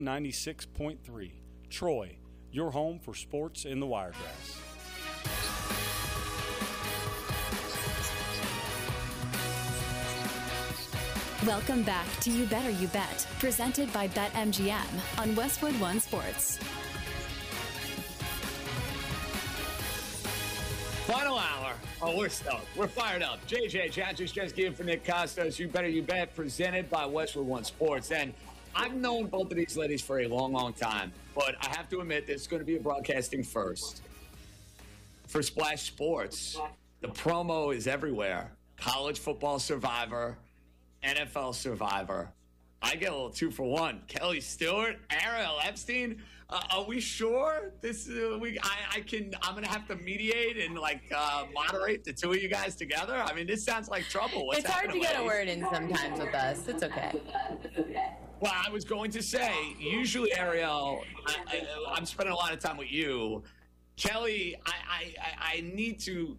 96.3. Troy, your home for sports in the Wiregrass. Welcome back to You Better You Bet, presented by BetMGM on Westwood One Sports. Final hour. Oh, we're stoked. We're fired up. JJ Chatchers just giving for Nick Costos. You Better You Bet, presented by Westwood One Sports. And I've known both of these ladies for a long, long time, but I have to admit there's going to be a broadcasting first. For Splash Sports, the promo is everywhere. College football Survivor, NFL Survivor. I get a little 2-for-1. Kelly Stewart, Ariel Epstein. Are we sure this? I'm gonna have to mediate and moderate the two of you guys together. I mean, this sounds like trouble. It's hard to get a word in sometimes with us. It's okay. Well, I was going to say, usually Ariel, I'm spending a lot of time with you. Kelly, I need to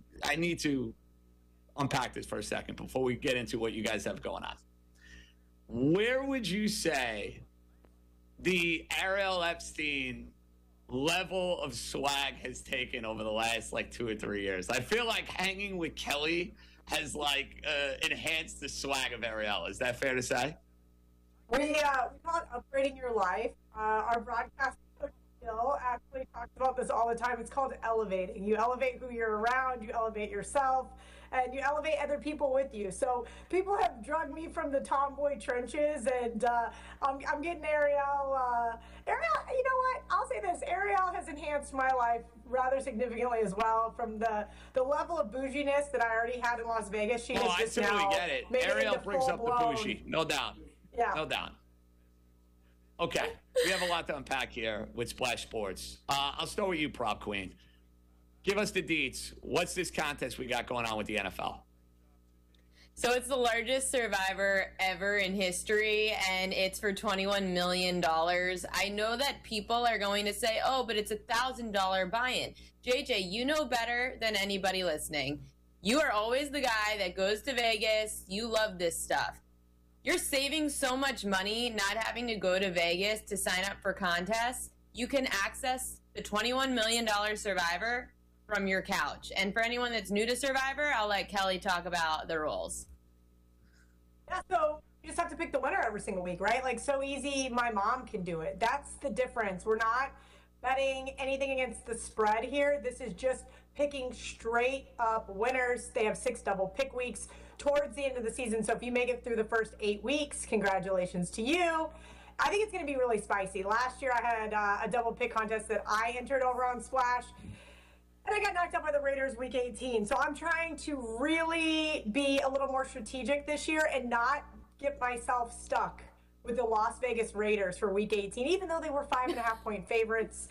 unpack this for a second before we get into what you guys have going on. Where would you say the Ariel Epstein level of swag has taken over the last 2 or 3 years? I feel like hanging with Kelly has enhanced the swag of Ariel. Is that fair to say? We call it upgrading your life. Our broadcast coach Bill actually talks about this all the time. It's called elevating. You elevate who you're around, you elevate yourself, and you elevate other people with you. So people have drugged me from the tomboy trenches, and I'm getting Ariel. Ariel, you know what? I'll say this. Ariel has enhanced my life rather significantly as well. From the level of bouginess that I already had in Las Vegas, she has just I totally get it. Ariel brings up the bougie, no doubt. Yeah. No doubt. Okay, we have a lot to unpack here with Splash Sports. I'll start with you, Prop Queen. Give us the deets. What's this contest we got going on with the NFL? So it's the largest Survivor ever in history, and it's for $21 million. I know that people are going to say, oh, but it's $1,000 buy-in. JJ, you know better than anybody listening. You are always the guy that goes to Vegas. You love this stuff. You're saving so much money not having to go to Vegas to sign up for contests. You can access the $21 million Survivor from your couch. And for anyone that's new to Survivor, I'll let Kelly talk about the rules. Yeah, so you just have to pick the winner every single week, right? So easy, my mom can do it. That's the difference. We're not betting anything against the spread here. This is just picking straight up winners. They have 6 double pick weeks towards the end of the season. So if you make it through the first 8 weeks, congratulations to you. I think it's going to be really spicy. Last year I had a double pick contest that I entered over on Splash, and I got knocked out by the Raiders week 18. So I'm trying to really be a little more strategic this year and not get myself stuck with the Las Vegas Raiders for week 18, even though they were 5.5-point favorites.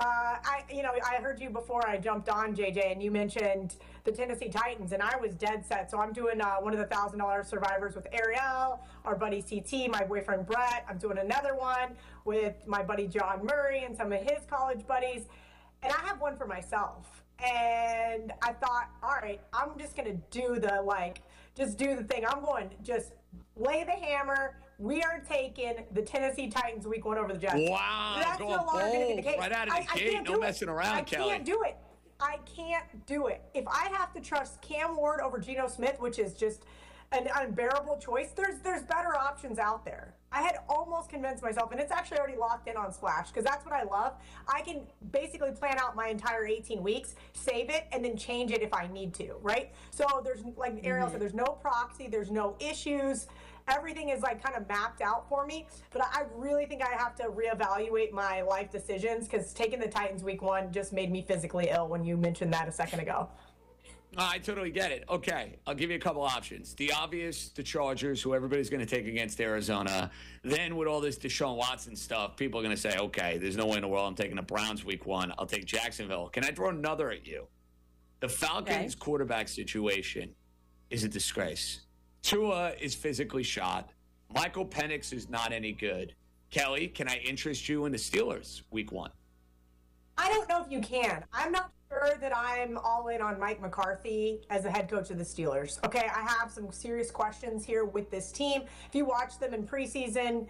I heard you before I jumped on, JJ, and you mentioned the Tennessee Titans, and I was dead set. So I'm doing one of the $1,000 survivors with Ariel, our buddy CT, my boyfriend Brett. I'm doing another one with my buddy John Murray and some of his college buddies. And I have one for myself. And I thought, all right, I'm just going to do the thing. I'm going to just lay the hammer. We are taking the Tennessee Titans week 1 over the Jets. Wow, that's going no longer going to be the bold case. right out of the gate. No messing around, Kelly. I can't do it. I can't do it. If I have to trust Cam Ward over Geno Smith, which is just an unbearable choice, there's better options out there. I had almost convinced myself, and it's actually already locked in on Splash, because that's what I love. I can basically plan out my entire 18 weeks, save it, and then change it if I need to, right? So there's, like Ariel said, there's no proxy, there's no issues. Everything is kind of mapped out for me, but I really think I have to reevaluate my life decisions, because taking the Titans week 1 just made me physically ill when you mentioned that a second ago. I totally get it. Okay, I'll give you a couple options. The obvious, the Chargers, who everybody's going to take against Arizona. Then with all this Deshaun Watson stuff, people are going to say, okay, there's no way in the world I'm taking the Browns week 1. I'll take Jacksonville. Can I throw another at you? The Falcons quarterback situation is a disgrace. Tua is physically shot. Michael Penix is not any good. Kelly, can I interest you in the Steelers week 1? I don't know if you can. I'm not sure that I'm all in on Mike McCarthy as the head coach of the Steelers. Okay, I have some serious questions here with this team. If you watch them in preseason,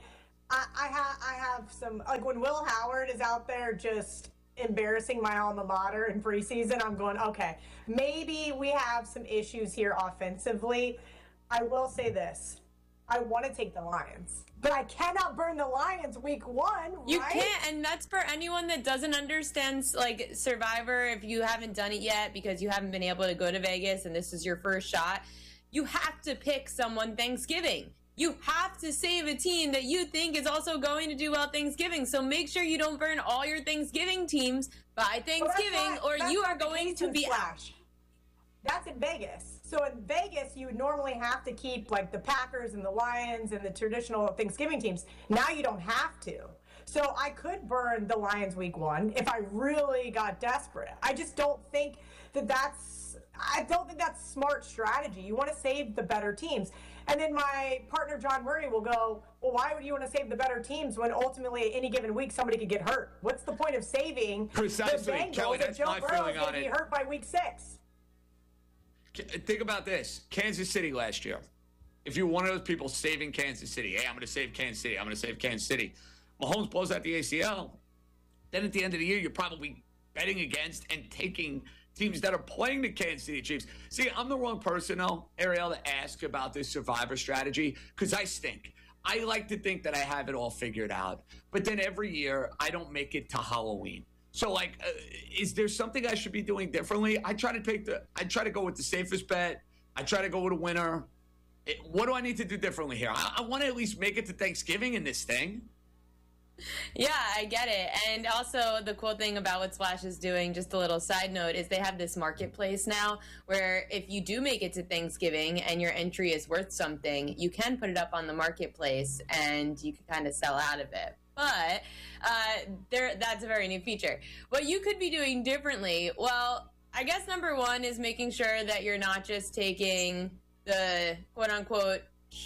I have some, like when Will Howard is out there just embarrassing my alma mater in preseason, I'm going, okay, maybe we have some issues here offensively. I will say this. I want to take the Lions, but I cannot burn the Lions week 1, right? You can't, and that's for anyone that doesn't understand, like, Survivor, if you haven't done it yet because you haven't been able to go to Vegas and this is your first shot. You have to pick someone Thanksgiving. You have to save a team that you think is also going to do well Thanksgiving. So make sure you don't burn all your Thanksgiving teams by Thanksgiving, or you are going to be out. That's in Vegas. So in Vegas, you would normally have to keep like the Packers and the Lions and the traditional Thanksgiving teams. Now you don't have to. So I could burn the Lions week 1 if I really got desperate. I just don't think that's smart strategy. You want to save the better teams. And then my partner, John Murray, will go, well, why would you want to save the better teams when ultimately any given week somebody could get hurt? What's the point of saving Precisely. the Bengals Kelly, if Joe Burrow is going to be hurt by week 6? Think about this. Kansas City last year. If you're one of those people saving Kansas City, hey, I'm going to save Kansas City. I'm going to save Kansas City. Mahomes blows out the ACL. Then at the end of the year, you're probably betting against and taking teams that are playing the Kansas City Chiefs. See, I'm the wrong person, though, Ariel, to ask about this Survivor strategy because I stink. I like to think that I have it all figured out. But then every year, I don't make it to Halloween. So, like, is there something I should be doing differently? I try to go with the safest bet. I try to go with a winner. What do I need to do differently here? I want to at least make it to Thanksgiving in this thing. Yeah, I get it. And also the cool thing about what Splash is doing, just a little side note, is they have this marketplace now where if you do make it to Thanksgiving and your entry is worth something, you can put it up on the marketplace and you can kind of sell out of it. But that's a very new feature. What you could be doing differently, well, I guess number one is making sure that you're not just taking the quote-unquote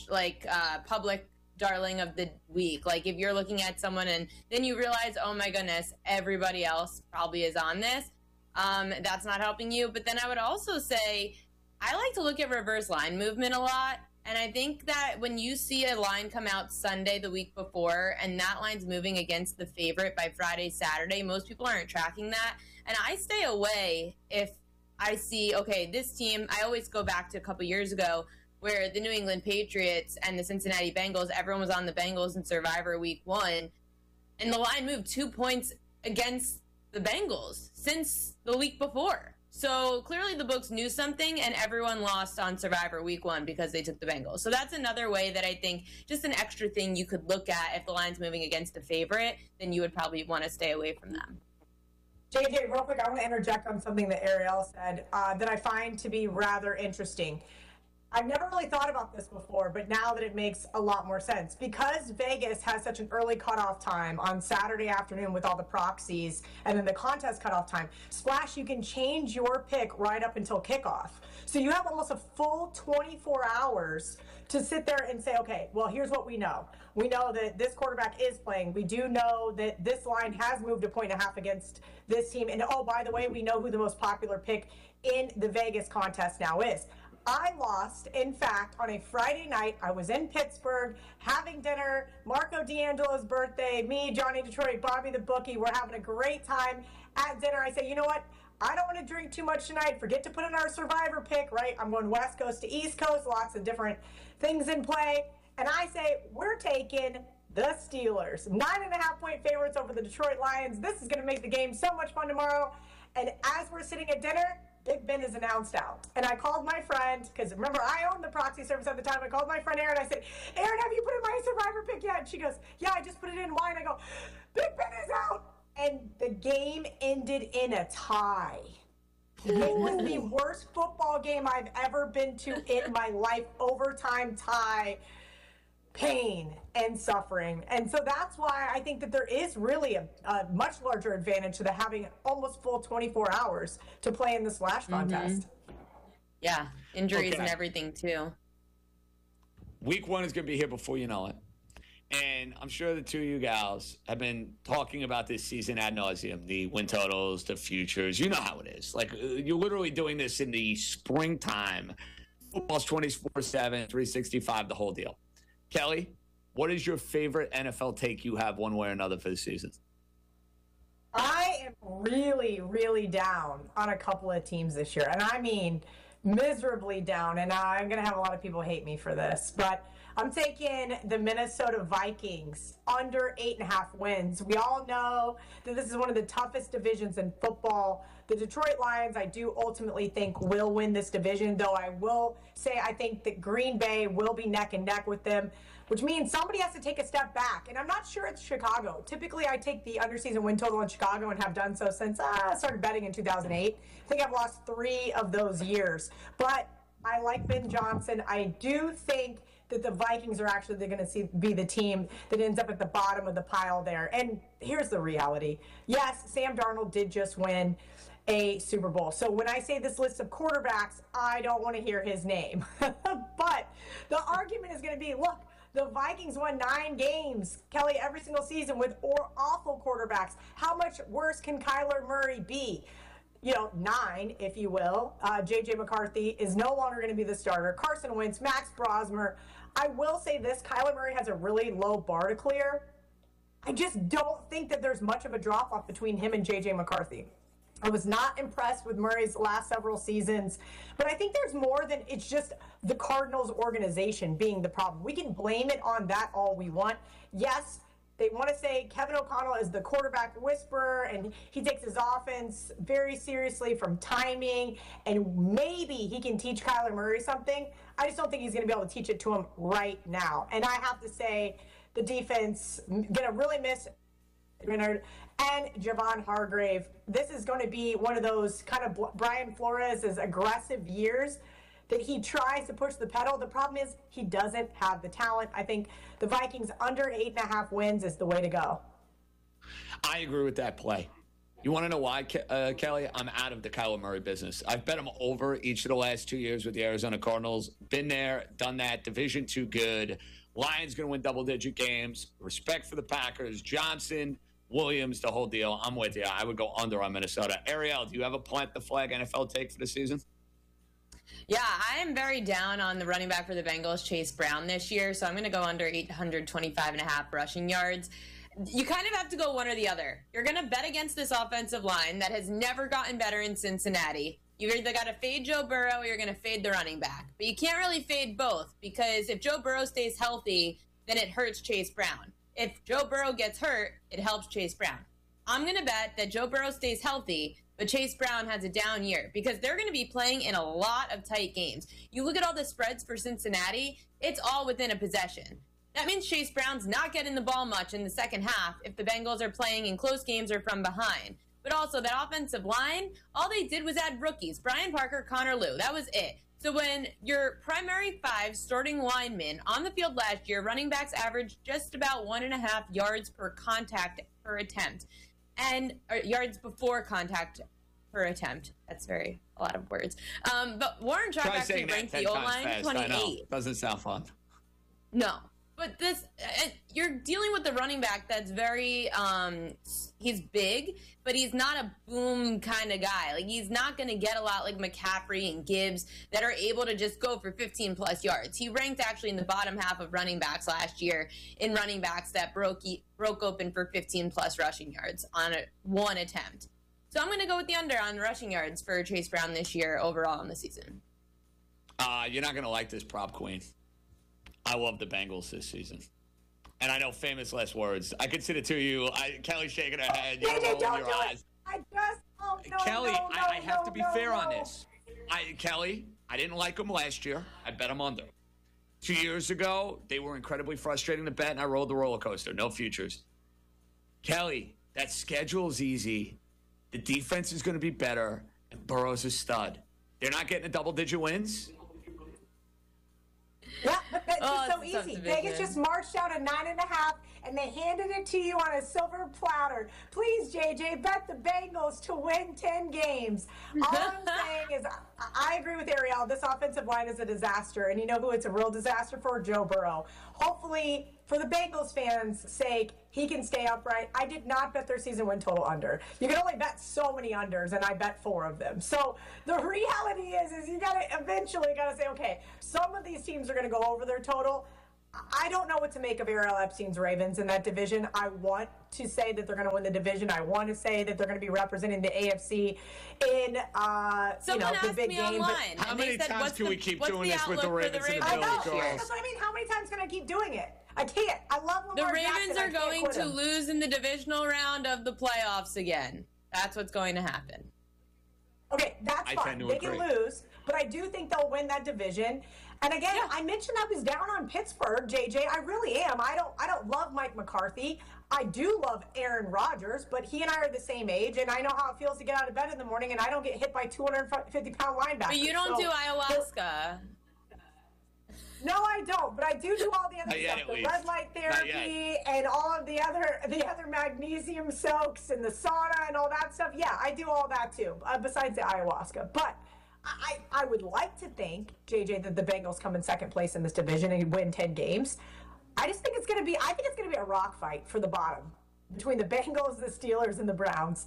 public darling of the week. Like if you're looking at someone and then you realize, oh my goodness, everybody else probably is on this, that's not helping you. But then I would also say I like to look at reverse line movement a lot. And I think that when you see a line come out Sunday the week before and that line's moving against the favorite by Friday, Saturday, most people aren't tracking that. And I stay away if I see, okay, this team, I always go back to a couple years ago where the New England Patriots and the Cincinnati Bengals, everyone was on the Bengals in Survivor week 1. And the line moved 2 points against the Bengals since the week before. So clearly the books knew something and everyone lost on Survivor week 1 because they took the Bengals. So that's another way that I think just an extra thing you could look at. If the line's moving against the favorite, then you would probably want to stay away from them. JJ, real quick, I want to interject on something that Ariel said that I find to be rather interesting. I've never really thought about this before, but now that it makes a lot more sense. Because Vegas has such an early cutoff time on Saturday afternoon with all the proxies and then the contest cutoff time, Splash, you can change your pick right up until kickoff. So you have almost a full 24 hours to sit there and say, okay, well, here's what we know. We know that this quarterback is playing. We do know that this line has moved 1.5 points against this team. And oh, by the way, we know who the most popular pick in the Vegas contest now is. I lost, in fact, on a Friday night. I was in Pittsburgh having dinner, Marco D'Angelo's birthday, me, Johnny Detroit, Bobby the bookie. We're having a great time at dinner. I say, you know what? I don't want to drink too much tonight. Forget to put in our Survivor pick, right? I'm going West Coast to East Coast, lots of different things in play. And I say, we're taking the Steelers. 9.5-point favorites over the Detroit Lions. This is going to make the game so much fun tomorrow. And as we're sitting at dinner, Big Ben is announced out. And I called my friend, because remember, I owned the proxy service at the time. I called my friend Erin. I said, Erin, have you put in my Survivor pick yet? And she goes, yeah, I just put it in. Why? And I go, Big Ben is out. And the game ended in a tie. It was the worst football game I've ever been to in my life. Overtime tie. Pain and suffering. And so that's why I think that there is really a much larger advantage to the having almost full 24 hours to play in the Splash contest. Yeah, injuries and everything too. Week 1 is going to be here before you know it. And I'm sure the two of you gals have been talking about this season ad nauseum, the win totals, the futures. You know how it is. Like, you're literally doing this in the springtime. Football's 24/7, 365, the whole deal. Kelly, what is your favorite NFL take you have one way or another for the season? I am really, really down on a couple of teams this year. And I mean miserably down. And I'm going to have a lot of people hate me for this. But I'm taking the Minnesota Vikings under 8.5 wins. We all know that this is one of the toughest divisions in football. The Detroit Lions, I do ultimately think, will win this division, though I will say I think that Green Bay will be neck and neck with them, which means somebody has to take a step back. And I'm not sure it's Chicago. Typically, I take the underseason win total in Chicago and have done so since I started betting in 2008. I think I've lost 3 of those years. But I like Ben Johnson. I do think that the Vikings are actually going to be the team that ends up at the bottom of the pile there. And here's the reality. Yes, Sam Darnold did just win a Super Bowl. So when I say this list of quarterbacks, I don't want to hear his name. But the argument is going to be, look, the Vikings won 9 games, Kelly, every single season with awful quarterbacks. How much worse can Kyler Murray be? 9, if you will. J.J. McCarthy is no longer going to be the starter. Carson Wentz, Max Brosmer. I will say this, Kyler Murray has a really low bar to clear. I just don't think that there's much of a drop-off between him and J.J. McCarthy. I was not impressed with Murray's last several seasons, but I think there's more than it's just the Cardinals organization being the problem. We can blame it on that all we want. Yes, they want to say Kevin O'Connell is the quarterback whisperer, and he takes his offense very seriously from timing, and maybe he can teach Kyler Murray something. I just don't think he's going to be able to teach it to him right now. And I have to say the defense going to really miss Leonard and Javon Hargrave. This is going to be one of those kind of Brian Flores' aggressive years that he tries to push the pedal. The problem is he doesn't have the talent. I think the Vikings under 8.5 wins is the way to go. I agree with that play. You want to know why, Kelly? I'm out of the Kyler Murray business. I've bet him over each of the last 2 years with the Arizona Cardinals. Been there, done that. Division too good. Lions going to win double-digit games. Respect for the Packers. Johnson, Williams, the whole deal. I'm with you. I would go under on Minnesota. Ariel, do you have a plant the flag NFL take for the season? Yeah, I am very down on the running back for the Bengals, Chase Brown, this year. So I'm going to go under 825.5 rushing yards. You kind of have to go one or the other. You're going to bet against this offensive line that has never gotten better in Cincinnati. You've either got to fade Joe Burrow or you're going to fade the running back. But you can't really fade both, because if Joe Burrow stays healthy, then it hurts Chase Brown. If Joe Burrow gets hurt, it helps Chase Brown. I'm going to bet that Joe Burrow stays healthy, but Chase Brown has a down year, because they're going to be playing in a lot of tight games. You look at all the spreads for Cincinnati, it's all within a possession. That means Chase Brown's not getting the ball much in the second half if the Bengals are playing in close games or from behind. But also, that offensive line, all they did was add rookies. Brian Parker, Connor Lew, that was it. So when your primary 5 starting linemen on the field last year, running backs averaged just about 1.5 yards per contact per attempt, and yards before contact per attempt. That's a lot of words. But Warren Sharp actually ranked the O-line 28. Doesn't sound fun. No. But you're dealing with the running back that's very, he's big, but he's not a boom kind of guy. Like, he's not going to get a lot like McCaffrey and Gibbs that are able to just go for 15-plus yards. He ranked actually in the bottom half of running backs last year in running backs that broke open for 15-plus rushing yards on one attempt. So I'm going to go with the under on rushing yards for Chase Brown this year overall in the season. You're not going to like this, prop queen. I love the Bengals this season. And I know famous last words. I can see the two of you. Kelly's shaking her head. You don't roll your eyes. Kelly, I have to be fair on this. Kelly, I didn't like them last year. I bet them under. 2 years ago, they were incredibly frustrating to bet, and I rode the roller coaster. No futures. Kelly, that schedule's easy. The defense is going to be better, and Burrow's a stud. They're not getting the double-digit wins. Yeah, but that's just so easy. Vegas just marched out a 9.5, and they handed it to you on a silver platter. Please, JJ, bet the Bengals to win 10 games. All I'm saying is I agree with Ariel. This offensive line is a disaster, and you know who it's a real disaster for? Joe Burrow. Hopefully, for the Bengals fans' sake, he can stay upright. I did not bet their season win total under. You can only bet so many unders, and I bet 4 of them. So the reality is you eventually got to say, okay, some of these teams are going to go over their total. I don't know what to make of Ariel Epstein's Ravens in that division. I want to say that they're going to win the division. I want to say that they're going to be representing the AFC in the big game. Online, how many times can we keep doing this with the Ravens and the I know. Bills? That's what I mean. How many times can I keep doing it? I can't. I love Lamar The Ravens Jackson. are going to lose in the divisional round of the playoffs again. That's what's going to happen. Okay, that's fine. They can lose, but I do think they'll win that division. And again, I mentioned I was down on Pittsburgh, JJ. I really am. I don't love Mike McCarthy. I do love Aaron Rodgers, but he and I are the same age, and I know how it feels to get out of bed in the morning, and I don't get hit by 250-pound linebackers. But you don't do ayahuasca. No, I don't. But I do all the other stuff, the red light therapy and all of the other magnesium soaks and the sauna and all that stuff. Yeah, I do all that too, besides the ayahuasca. But I would like to think, JJ, that the Bengals come in second place in this division and win 10 games. I think it's going to be a rock fight for the bottom between the Bengals, the Steelers, and the Browns.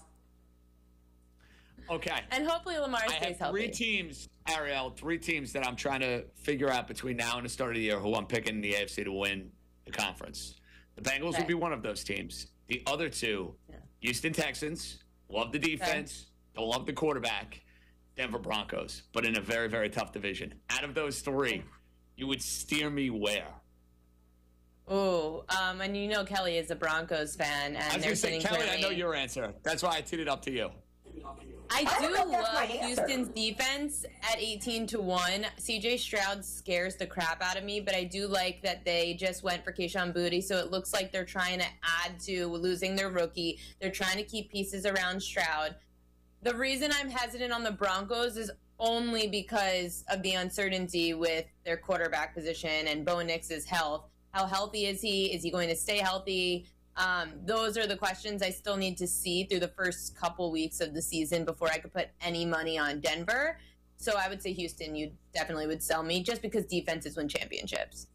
Okay. And hopefully Lamar stays healthy. Three teams that I'm trying to figure out between now and the start of the year who I'm picking in the AFC to win the conference. The Bengals will be one of those teams. The other two, Houston Texans, love the defense, don't love the quarterback. Denver Broncos, but in a very, very tough division. Out of those three, you would steer me where? Oh, and you know Kelly is a Broncos fan. And I was going to say, Kelly, I know your answer. That's why I teed it up to you. I do love Houston's defense at 18-1. CJ Stroud scares the crap out of me, but I do like that they just went for Kayshon Boutte, so it looks like they're trying to add to losing their rookie. They're trying to keep pieces around Stroud. The reason I'm hesitant on the Broncos is only because of the uncertainty with their quarterback position and Bo Nix's health. How healthy is he? Is he going to stay healthy? Those are the questions I still need to see through the first couple weeks of the season before I could put any money on Denver. So I would say Houston, you definitely would sell me just because defenses win championships.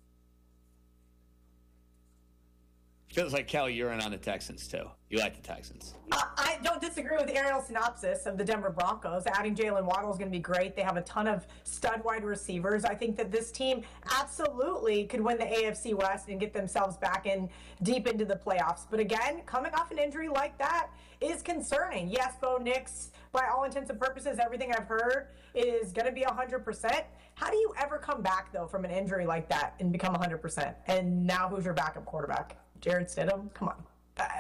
Feels like, Kelly, you're in on the Texans, too. You like the Texans. I don't disagree with Ariel's synopsis of the Denver Broncos. Adding Jalen Waddle is going to be great. They have a ton of stud wide receivers. I think that this team absolutely could win the AFC West and get themselves back in deep into the playoffs. But again, coming off an injury like that is concerning. Yes, Bo Nix, by all intents and purposes, everything I've heard is going to be 100%. How do you ever come back, though, from an injury like that and become 100%? And now who's your backup quarterback? Jared Stidham? Come on.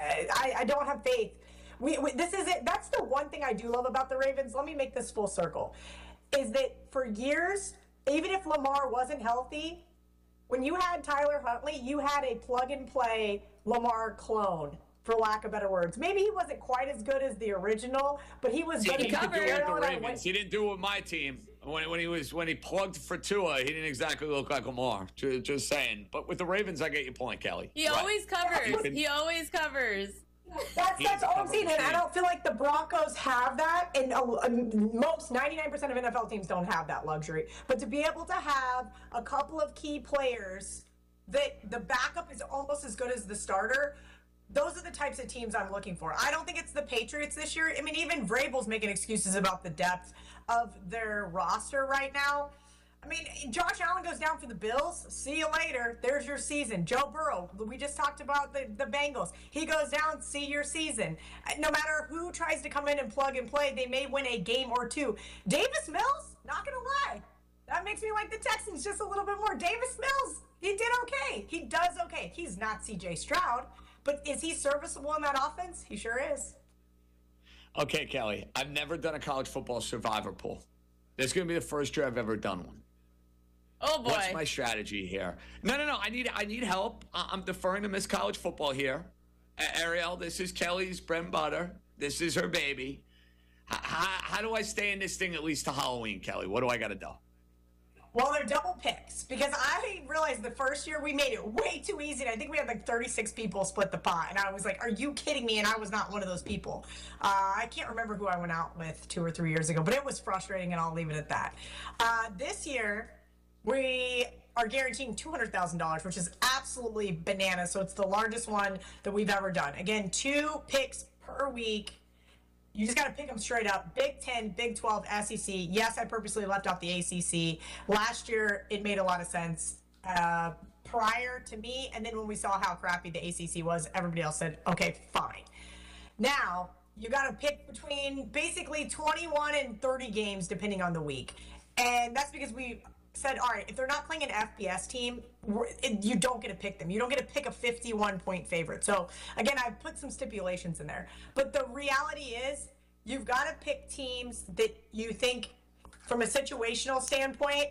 I don't have faith. This is it. That's the one thing I do love about the Ravens. Let me make this full circle. Is that for years, even if Lamar wasn't healthy, when you had Tyler Huntley, you had a plug-and-play Lamar clone, for lack of better words. Maybe he wasn't quite as good as the original, but he was good. He could do it with the Ravens. He didn't do it with my team. When he plugged for Tua, he didn't exactly look like Lamar. Just saying. But with the Ravens, I get your point, Kelly. He always covers. He always covers. That's all I'm saying, and I don't feel like the Broncos have that, and most 99% of NFL teams don't have that luxury. But to be able to have a couple of key players that the backup is almost as good as the starter, those are the types of teams I'm looking for. I don't think it's the Patriots this year. I mean, even Vrabel's making excuses about the depth of their roster right now. I mean, Josh Allen goes down for the Bills. See you later. There's your season. Joe Burrow, we just talked about the Bengals. He goes down, see your season. No matter who tries to come in and plug and play, they may win a game or two. Davis Mills, not going to lie. That makes me like the Texans just a little bit more. Davis Mills, he did okay. He does okay. He's not C.J. Stroud, but is he serviceable in that offense? He sure is. Okay, Kelly, I've never done a college football survivor pool. This is going to be the first year I've ever done one. Oh, boy. What's my strategy here? No. I need help. I'm deferring to Miss College Football here. Ariel, this is Kelly's bread and butter. This is her baby. How do I stay in this thing at least to Halloween, Kelly? What do I got to do? Well, they're double picks because I realized the first year we made it way too easy. And I think we had like 36 people split the pot. And I was like, are you kidding me? And I was not one of those people. I can't remember who I went out with 2 or 3 years ago, but it was frustrating and I'll leave it at that. This year, we are guaranteeing $200,000, which is absolutely bananas. So it's the largest one that we've ever done. Again, 2 picks per week. You just got to pick them straight up. Big 10, Big 12, SEC. Yes, I purposely left off the ACC. Last year, it made a lot of sense. prior to me, and then when we saw how crappy the ACC was, everybody else said, okay, fine. Now, you got to pick between basically 21 and 30 games depending on the week. And that's because we said, all right, if they're not playing an FBS team, you don't get to pick them. You don't get to pick a 51-point favorite. So, again, I put some stipulations in there. But the reality is you've got to pick teams that you think, from a situational standpoint,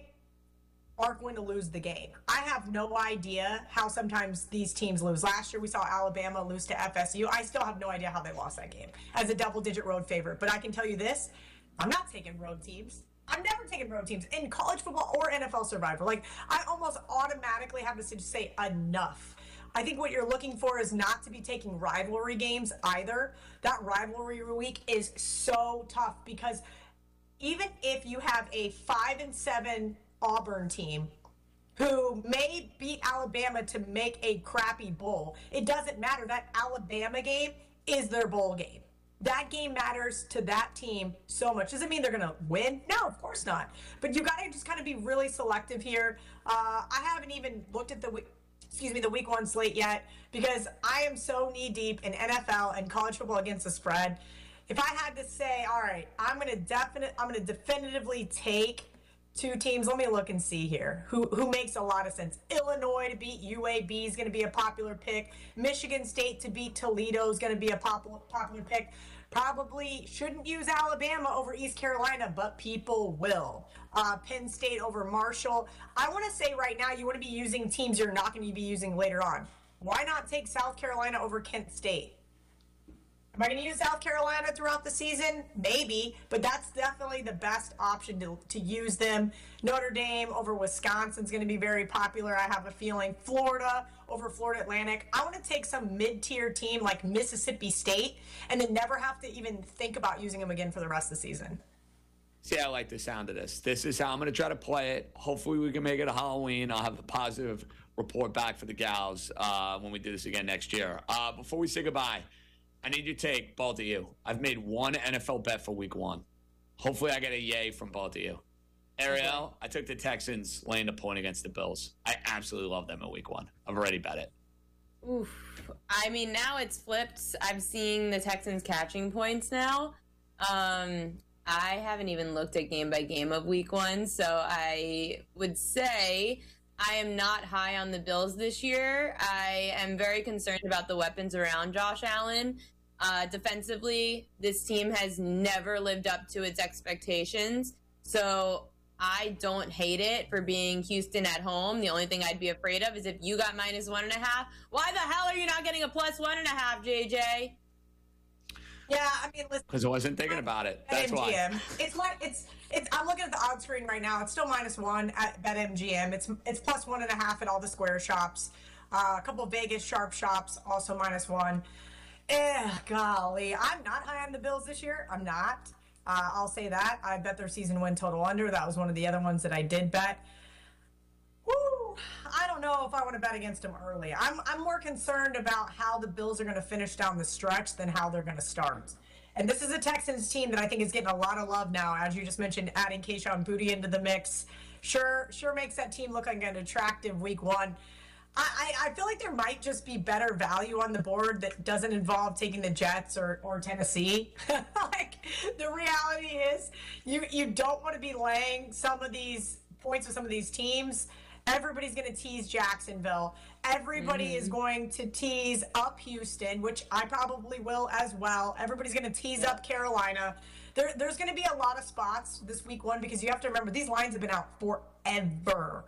aren't going to lose the game. I have no idea how sometimes these teams lose. Last year we saw Alabama lose to FSU. I still have no idea how they lost that game as a double-digit road favorite. But I can tell you this, I'm not taking road teams. I'm never taking road teams in college football or NFL Survivor. Like, I almost automatically have to say enough. I think what you're looking for is not to be taking rivalry games either. That rivalry week is so tough because even if you have a 5-7 Auburn team who may beat Alabama to make a crappy bowl, it doesn't matter. That Alabama game is their bowl game. That game matters to that team so much. Does it mean they're going to win? No, of course not. But you got to just kind of be really selective here. I haven't even looked at the week 1 slate yet because I am so knee deep in NFL and college football against the spread. If I had to say, all right, I'm going to definitively take 2 teams. Let me look and see here. Who makes a lot of sense? Illinois to beat UAB is going to be a popular pick. Michigan State to beat Toledo is going to be a popular pick. Probably shouldn't use Alabama over East Carolina, but people will. Penn State over Marshall. I want to say right now you want to be using teams you're not going to be using later on. Why not take South Carolina over Kent State? Am I going to use South Carolina throughout the season? Maybe, but that's definitely the best option to use them. Notre Dame over Wisconsin is going to be very popular, I have a feeling. Florida over Florida Atlantic. I want to take some mid-tier team like Mississippi State and then never have to even think about using them again for the rest of the season. See, I like the sound of this. This is how I'm going to try to play it. Hopefully we can make it a Halloween. I'll have a positive report back for the gals when we do this again next year. Before we say goodbye, I need your take, both of you. I've made one NFL bet for week 1. Hopefully I get a yay from both of you. Ariel, I took the Texans laying the point against the Bills. I absolutely love them in week 1. I've already bet it. Oof. I mean, now it's flipped. I'm seeing the Texans catching points now. I haven't even looked at game by game of week 1, so I would say I am not high on the Bills this year. I am very concerned about the weapons around Josh Allen. Defensively, this team has never lived up to its expectations. So I don't hate it for being Houston at home. The only thing I'd be afraid of is if you got -1.5. Why the hell are you not getting a +1.5, JJ? Yeah, I mean, listen. Because I wasn't thinking about it. That's why. I'm looking at the odds screen right now. It's still -1 at BetMGM. It's +1.5 at all the square shops. A couple of Vegas sharp shops also -1. Golly, I'm not high on the Bills this year. I'm not. I'll say that. I bet their season win total under. That was one of the other ones that I did bet. Woo! I don't know if I want to bet against them early. I'm more concerned about how the Bills are going to finish down the stretch than how they're going to start. And this is a Texans team that I think is getting a lot of love now, as you just mentioned, adding Kayshon Boutte into the mix. Sure makes that team look like an attractive week 1. I feel like there might just be better value on the board that doesn't involve taking the Jets or Tennessee. Like, the reality is you don't want to be laying some of these points with some of these teams. Everybody's going to tease Jacksonville. Everybody is going to tease up Houston, which I probably will as well. Everybody's going to tease up Carolina. There's going to be a lot of spots this week 1 because you have to remember these lines have been out forever.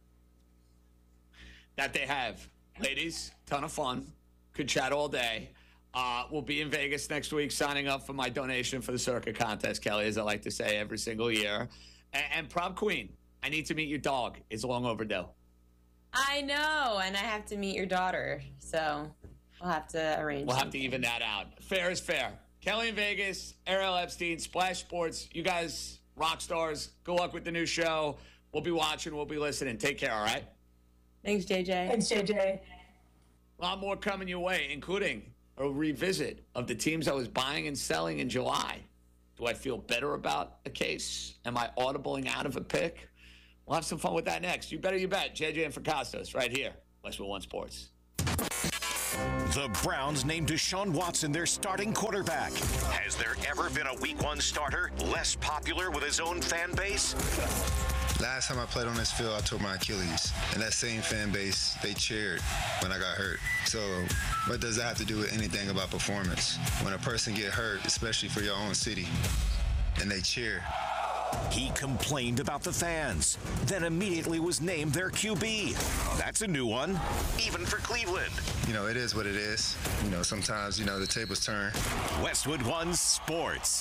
That they have. Ladies, ton of fun. Could chat all day. We'll be in Vegas next week signing up for my donation for the Circa contest, Kelly, as I like to say every single year. And Prom Queen, I need to meet your dog. It's long overdue. I know, and I have to meet your daughter, so we'll have to arrange. We'll have to even that out. Fair is fair. Kelly in Vegas, Ariel Epstein, Splash Sports. You guys, rock stars. Good luck with the new show. We'll be watching. We'll be listening. Take care, all right? Thanks, JJ. Thanks, JJ. A lot more coming your way, including a revisit of the teams I was buying and selling in July. Do I feel better about a case? Am I audibling out of a pick? We'll have some fun with that next. You better you bet. JJ and Fracastos right here. Westwood One Sports. The Browns named Deshaun Watson their starting quarterback. Has there ever been a Week 1 starter less popular with his own fan base? Last time I played on this field, I tore my Achilles. And that same fan base, they cheered when I got hurt. So what does that have to do with anything about performance? When a person get hurt, especially for your own city, and they cheer. He complained about the fans, then immediately was named their QB. That's a new one, even for Cleveland. You know, it is what it is. You know, sometimes, the tables turn. Westwood One Sports.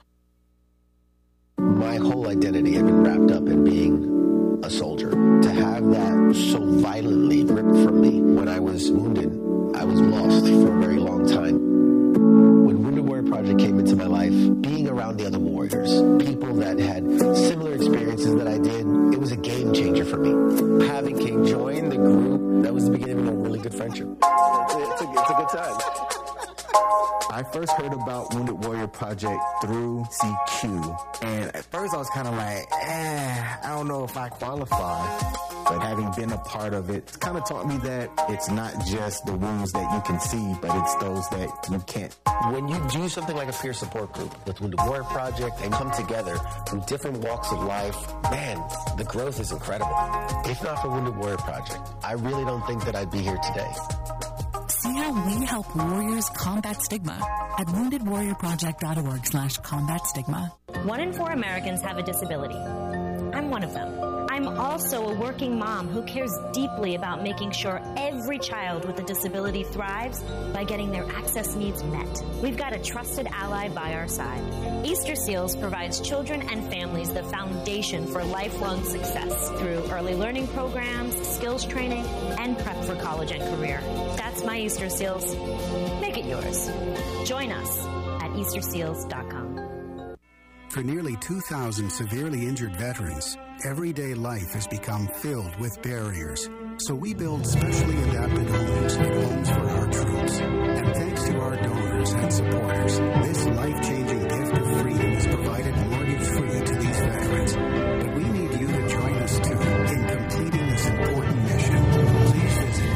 My whole identity had been wrapped up in being a soldier. To have that so violently ripped from me when I was wounded, I was lost for a very long time. When Wounded Warrior Project came into my life, being around the other warriors, people that had similar experiences that I did, it was a game changer for me. Having King join the group, that was the beginning of a really good friendship. It's a good time. I first heard about Wounded Warrior Project through CQ. And at first I was kind of like, I don't know if I qualify. But having been a part of it, it's kind of taught me that it's not just the wounds that you can see, but it's those that you can't. When you do something like a peer support group with Wounded Warrior Project and come together from different walks of life, man, the growth is incredible. If not for Wounded Warrior Project, I really don't think that I'd be here today. See how we help warriors combat stigma at woundedwarriorproject.org/combat stigma. 1 in 4 Americans have a disability. I'm one of them. I'm also a working mom who cares deeply about making sure every child with a disability thrives by getting their access needs met. We've got a trusted ally by our side. Easter Seals provides children and families the foundation for lifelong success through early learning programs, skills training, and prep for college and career. That's my Easter Seals. Make it yours. Join us at easterseals.com. For nearly 2,000 severely injured veterans, everyday life has become filled with barriers. So we build specially adapted homes and homes for our troops. And thanks to our donors and supporters, this life-changing gift of freedom is provided mortgage-free to these veterans. But we need you to join us too in completing this important mission. Please visit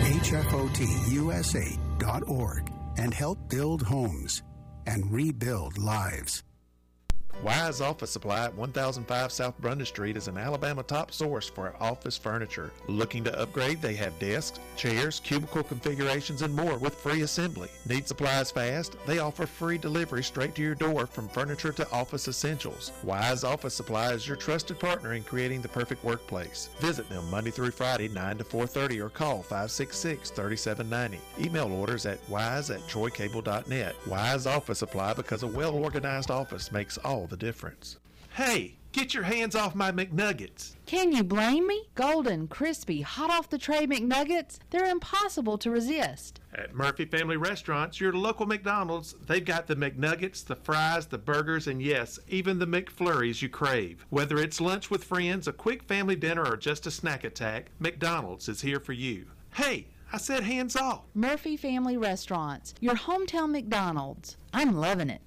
hfotusa.org and help build homes and rebuild lives. Wise Office Supply at 1005 South Brundage Street is an Alabama top source for office furniture. Looking to upgrade? They have desks, chairs, cubicle configurations, and more with free assembly. Need supplies fast? They offer free delivery straight to your door from furniture to office essentials. Wise Office Supply is your trusted partner in creating the perfect workplace. Visit them Monday through Friday, 9 to 4:30, or call 566-3790. Email orders at wise@troycable.net. Wise Office Supply, because a well-organized office makes all the difference. Hey, get your hands off my McNuggets. Can you blame me? Golden, crispy, hot off the tray McNuggets, they're impossible to resist. At Murphy Family Restaurants, your local McDonald's, they've got the McNuggets, the fries, the burgers, and yes, even the McFlurries you crave. Whether it's lunch with friends, a quick family dinner, or just a snack attack, McDonald's is here for you. Hey, I said hands off. Murphy Family Restaurants, your hometown McDonald's. I'm loving it.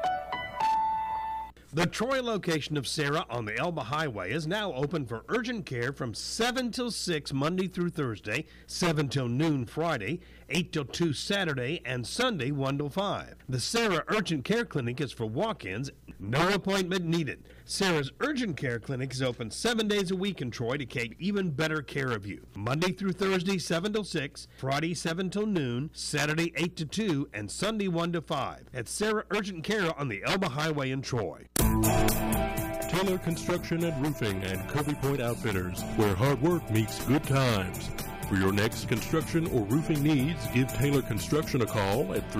The Troy location of Sarah on the Elba Highway is now open for urgent care from 7 till 6 Monday through Thursday, 7 till noon Friday, 8 till 2 Saturday, and Sunday 1 till 5. The Sarah Urgent Care Clinic is for walk-ins, no appointment needed. Sarah's Urgent Care Clinic is open 7 days a week in Troy to take even better care of you. Monday through Thursday 7 till 6, Friday 7 till noon, Saturday 8 to 2, and Sunday 1 to 5. At Sarah Urgent Care on the Elba Highway in Troy. Taylor Construction and Roofing and Covey Point Outfitters, where hard work meets good times. For your next construction or roofing needs, give Taylor Construction a call at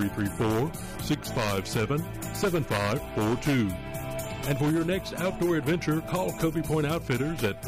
334-657-7542. And for your next outdoor adventure, call Covey Point Outfitters at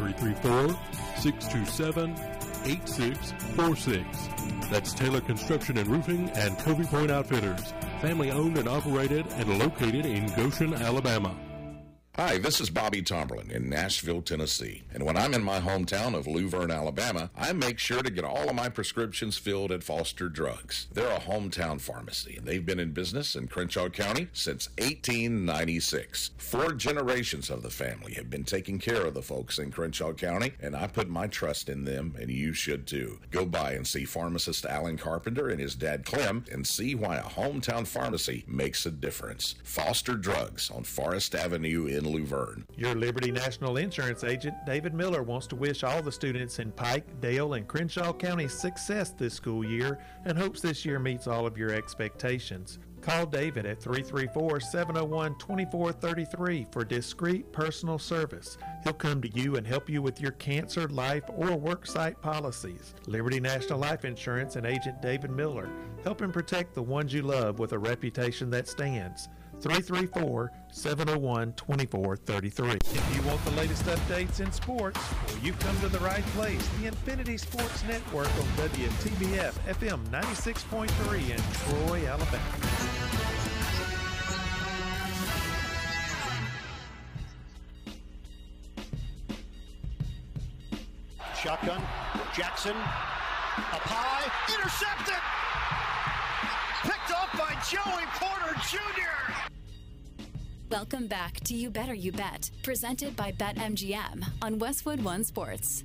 334-627-8646. That's Taylor Construction and Roofing and Covey Point Outfitters, family owned and operated and located in Goshen, Alabama. Hi, this is Bobby Tomberlin in Nashville, Tennessee. And when I'm in my hometown of Luverne, Alabama, I make sure to get all of my prescriptions filled at Foster Drugs. They're a hometown pharmacy, and they've been in business in Crenshaw County since 1896. 4 generations of the family have been taking care of the folks in Crenshaw County, and I put my trust in them, and you should too. Go by and see pharmacist Alan Carpenter and his dad Clem and see why a hometown pharmacy makes a difference. Foster Drugs on Forest Avenue in Luverne. Your Liberty National Insurance agent, David Miller, wants to wish all the students in Pike, Dale, and Crenshaw counties success this school year and hopes this year meets all of your expectations. Call David at 334-701-2433 for discreet personal service. He'll come to you and help you with your cancer, life, or worksite policies. Liberty National Life Insurance and agent David Miller, helping protect the ones you love with a reputation that stands. 334-701-2433. If you want the latest updates in sports, well, you've come to the right place. The Infinity Sports Network on WTBF FM 96.3 in Troy, Alabama. Shotgun, Jackson, up high, intercepted! Picked up by Joey Porter Jr. Welcome back to You Better You Bet, presented by BetMGM on Westwood One Sports.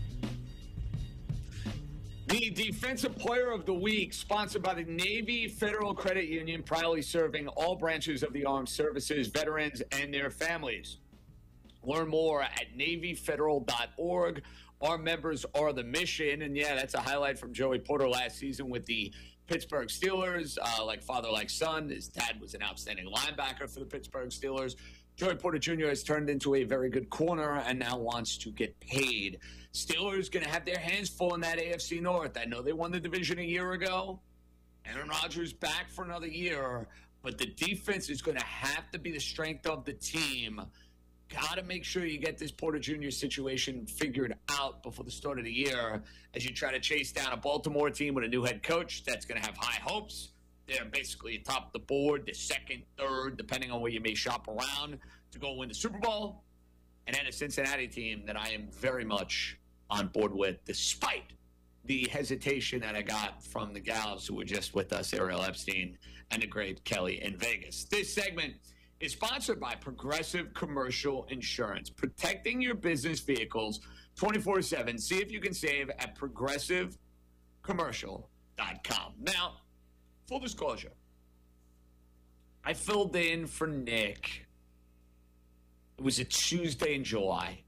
The Defensive Player of the Week, sponsored by the Navy Federal Credit Union, proudly serving all branches of the armed services, veterans, and their families. Learn more at NavyFederal.org. Our members are the mission, and yeah, that's a highlight from Joey Porter last season with the Pittsburgh Steelers, like father, like son. His dad was an outstanding linebacker for the Pittsburgh Steelers. Joey Porter Jr. has turned into a very good corner and now wants to get paid. Steelers going to have their hands full in that AFC North. I know they won the division a year ago. Aaron Rodgers back for another year, but the defense is going to have to be the strength of the team. Got to make sure you get this Porter Jr. situation figured out before the start of the year as you try to chase down a Baltimore team with a new head coach that's going to have high hopes. They're basically top of the board, the second, third, depending on where you may shop around, to go win the Super Bowl. And then a Cincinnati team that I am very much on board with, despite the hesitation that I got from the gals who were just with us, Ariel Epstein and the great Kelly in Vegas. This segment is sponsored by Progressive Commercial Insurance, protecting your business vehicles 24/7. See if you can save at progressivecommercial.com. Now, full disclosure, I filled in for Nick. It was a Tuesday in July.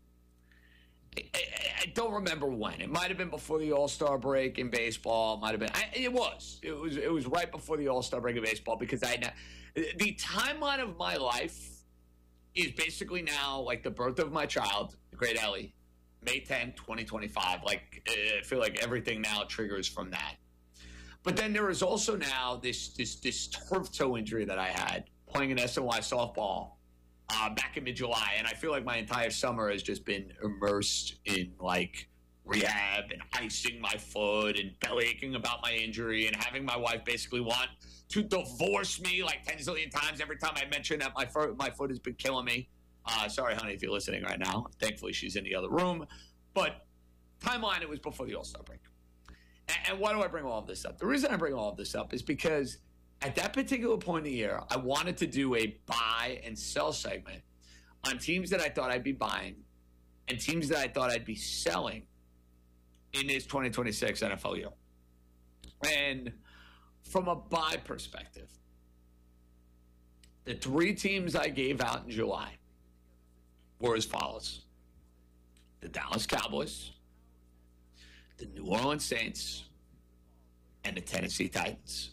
I don't remember when. It might have been before the All-Star break in baseball. It might have been. It was right before the All-Star break in baseball because the timeline of my life is basically now like the birth of my child, the great Ellie, May 10, 2025. Like I feel like everything now triggers from that. But then there is also now this turf toe injury that I had playing in SNY softball back in mid-July, and I feel like my entire summer has just been immersed in like rehab and icing my foot and bellyaching about my injury and having my wife basically want to divorce me like 10 zillion times every time I mention that my foot has been killing me. Sorry, honey, if you're listening right now. Thankfully, she's in the other room. But timeline, it was before the All-Star break. And why do I bring all of this up? The reason I bring all of this up is because at that particular point in the year, I wanted to do a buy and sell segment on teams that I thought I'd be buying and teams that I thought I'd be selling in this 2026 NFL year. And from a buy perspective, the 3 teams I gave out in July were as follows: the Dallas Cowboys, the New Orleans Saints, and the Tennessee Titans.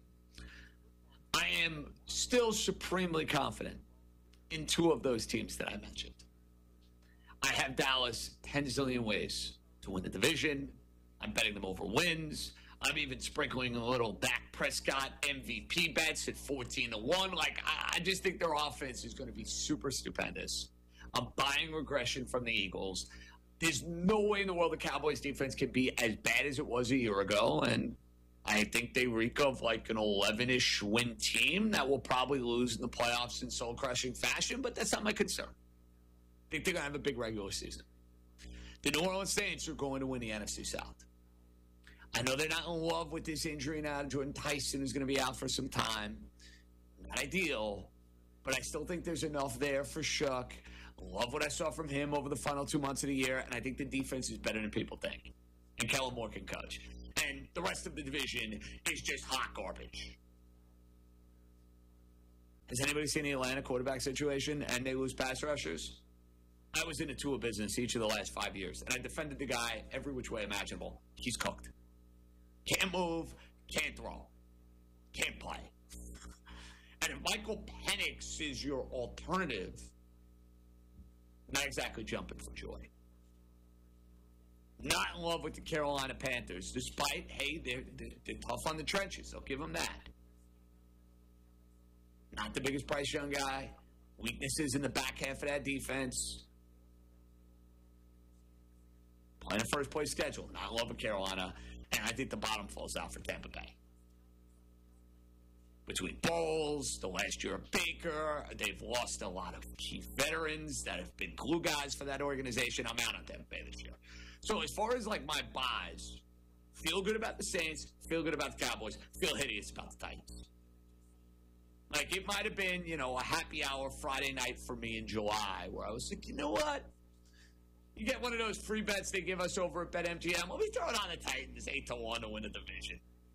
I am still supremely confident in 2 of those teams that I mentioned. I have Dallas 10 zillion ways to win the division. I'm betting them over wins. I'm even sprinkling a little Dak Prescott MVP bets at 14-1. Like, I just think their offense is going to be super stupendous. I'm buying regression from the Eagles. There's no way in the world the Cowboys defense can be as bad as it was a year ago, and I think they reek of like an 11-ish win team that will probably lose in the playoffs in soul-crushing fashion, but that's not my concern. I think they're going to have a big regular season. The New Orleans Saints are going to win the NFC South. I know they're not in love with this injury now. Jordan Tyson is going to be out for some time. Not ideal, but I still think there's enough there for Shook. Love what I saw from him over the final 2 months of the year, and I think the defense is better than people think. And Kellen Moore can coach. And the rest of the division is just hot garbage. Has anybody seen the Atlanta quarterback situation and they lose pass rushers? I was in the Tua business each of the last 5 years, and I defended the guy every which way imaginable. He's cooked. Can't move, can't throw, can't play. And if Michael Penix is your alternative, not exactly jumping for joy. Not in love with the Carolina Panthers, despite, hey, they're tough on the trenches. I'll give them that. Not the biggest Bryce Young guy. Weaknesses in the back half of that defense. Playing a first-place schedule. Not in love with Carolina. And I think the bottom falls out for Tampa Bay. Between Bowles, the last year of Baker, they've lost a lot of key veterans that have been glue guys for that organization. I'm out on Tampa Bay this year. So as far as like my buys, feel good about the Saints, feel good about the Cowboys, feel hideous about the Titans. Like it might have been, a happy hour Friday night for me in July where I was like, you know what? You get one of those free bets they give us over at BetMGM. Let me throw it on the Titans 8-1 to win the division.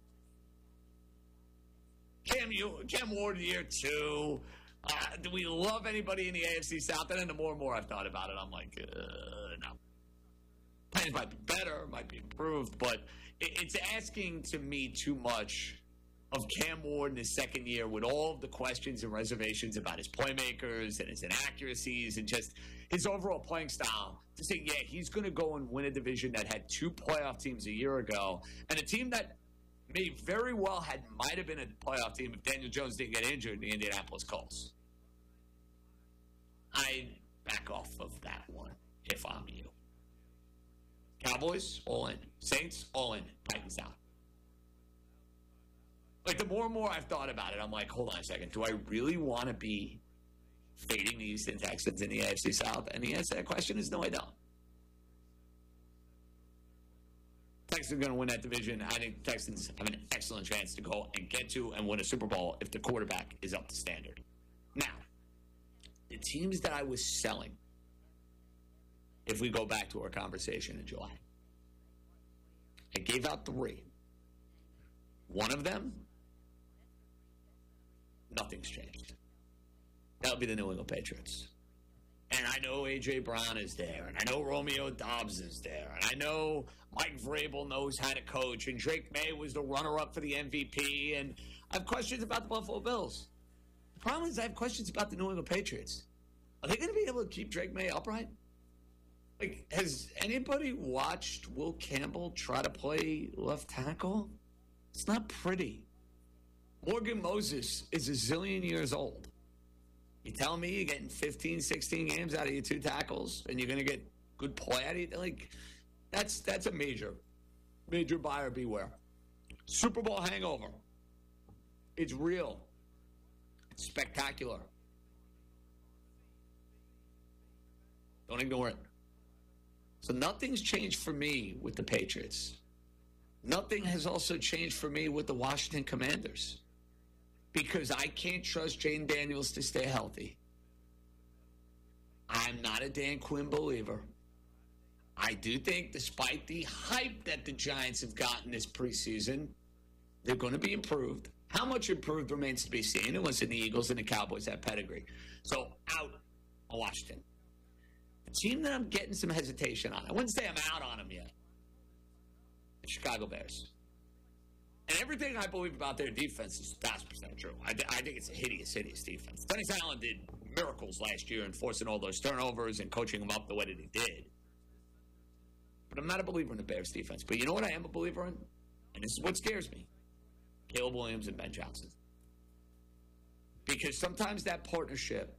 Cam Ward year 2. Do we love anybody in the AFC South? And then the more and more I've thought about it, I'm like, no. Plans might be better, might be improved, but it's asking to me too much of Cam Ward in his second year with all of the questions and reservations about his playmakers and his inaccuracies and just his overall playing style to say, yeah, he's going to go and win a division that had 2 playoff teams a year ago and a team that may very well might have been a playoff team if Daniel Jones didn't get injured, the Indianapolis Colts. I back off of that one if I'm you. Cowboys, all in. Saints, all in. Titans out. Like, the more and more I've thought about it, I'm like, hold on a second. Do I really want to be fading the Houston Texans in the AFC South? And the answer to that question is no, I don't. Texans are going to win that division. I think the Texans have an excellent chance to go and get to and win a Super Bowl if the quarterback is up to standard. Now, the teams that I was selling, if we go back to our conversation in July, I gave out 3. One of them, nothing's changed. That would be the New England Patriots. And I know A.J. Brown is there, and I know Romeo Doubs is there, and I know Mike Vrabel knows how to coach, and Drake May was the runner-up for the MVP, and I have questions about the Buffalo Bills. The problem is I have questions about the New England Patriots. Are they going to be able to keep Drake May upright? Like, has anybody watched Will Campbell try to play left tackle? It's not pretty. Morgan Moses is a zillion years old. You tell me you're getting 15, 16 games out of your 2 tackles and you're going to get good play out of it? Like, that's a major buyer beware. Super Bowl hangover. It's real. It's spectacular. Don't ignore it. So nothing's changed for me with the Patriots. Nothing has also changed for me with the Washington Commanders because I can't trust Jane Daniels to stay healthy. I'm not a Dan Quinn believer. I do think despite the hype that the Giants have gotten this preseason, they're going to be improved. How much improved remains to be seen unless the Eagles and the Cowboys have pedigree. So out on Washington. The team that I'm getting some hesitation on, I wouldn't say I'm out on them yet, the Chicago Bears. And everything I believe about their defense is 1,000% true. I think it's a hideous defense. Dennis Allen did miracles last year in forcing all those turnovers and coaching them up the way that he did. But I'm not a believer in the Bears defense. But you know what I am a believer in? And this is what scares me. Caleb Williams and Ben Johnson. Because sometimes that partnership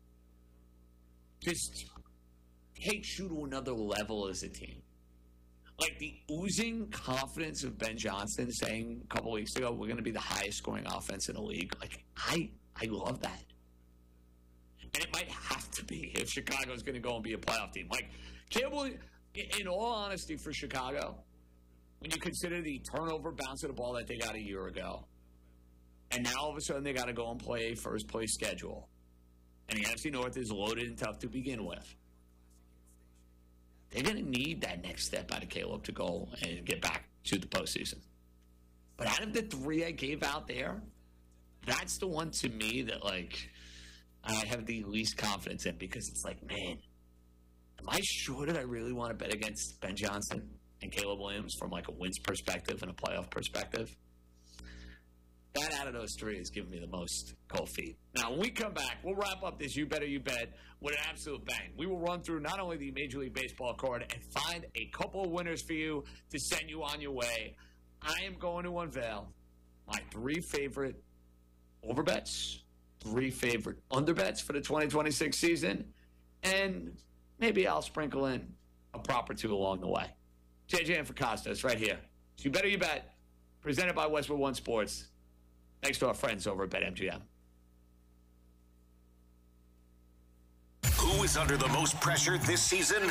just takes you to another level as a team. Like the oozing confidence of Ben Johnson saying a couple weeks ago, we're going to be the highest scoring offense in the league. Like, I love that. And it might have to be if Chicago's going to go and be a playoff team. Like, Caleb, in all honesty, for Chicago, when you consider the turnover bounce of the ball that they got a year ago, and now all of a sudden they got to go and play a first-place schedule, and the NFC North is loaded and tough to begin with, they're going to need that next step out of Caleb to go and get back to the postseason. But out of the three I gave out there, that's the one to me that, like, I have the least confidence in, because it's like, man, am I sure that I really want to bet against Ben Johnson and Caleb Williams from, like, a wins perspective and a playoff perspective? That out of those three is giving me the most cold feet. Now, when we come back, we'll wrap up this You Better You Bet with an absolute bang. We will run through not only the Major League Baseball card and find a couple of winners for you to send you on your way. I am going to unveil my 3 favorite overbets, 3 favorite underbets for the 2026 season, and maybe I'll sprinkle in a prop or 2 along the way. JJ and for Costas right here. So You Better You Bet, presented by Westwood One Sports. Thanks to our friends over at BetMGM. Who is under the most pressure this season?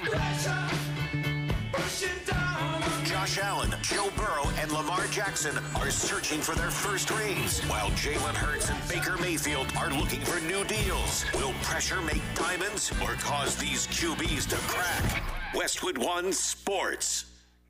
Josh Allen, Joe Burrow, and Lamar Jackson are searching for their first rings, while Jalen Hurts and Baker Mayfield are looking for new deals. Will pressure make diamonds or cause these QBs to crack? Westwood One Sports.